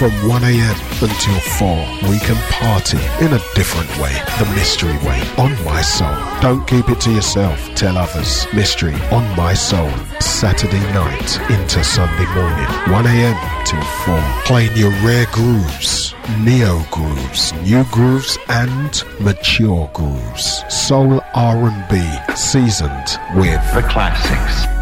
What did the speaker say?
From 1am until 4, we can party in a different way, the Mystery way, on My Soul. Don't keep it to yourself, tell others. Mystery on My Soul, Saturday night into Sunday morning, 1am till 4. Playing your rare grooves, neo grooves, new grooves and mature grooves. Soul R&B, seasoned with the classics.